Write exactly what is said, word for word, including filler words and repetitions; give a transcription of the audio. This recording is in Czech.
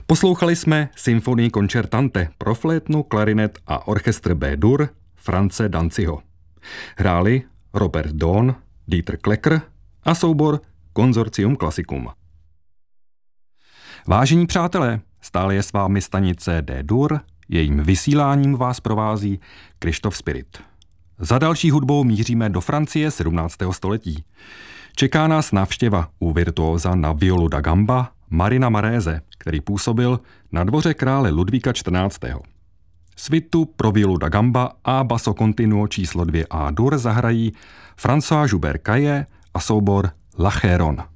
Poslouchali jsme symfonii concertante pro flétnu, klarinet a orchestr B-dur France Danciho. Hráli Robert Dohn, Dieter Klecker a soubor Consortium Classicum. Vážení přátelé, stále je s vámi stanice D-dur, jejím vysíláním vás provází Krištof Spirit. Za další hudbou míříme do Francie sedmnáctého století. Čeká nás návštěva u virtuóza na violu da gamba Marina Maréze, který působil na dvoře krále Ludvíka čtrnáctého. Svitu pro violu da gamba a basso continuo číslo dvě A dur zahrají François Joubert Caillé a soubor La Chéronne.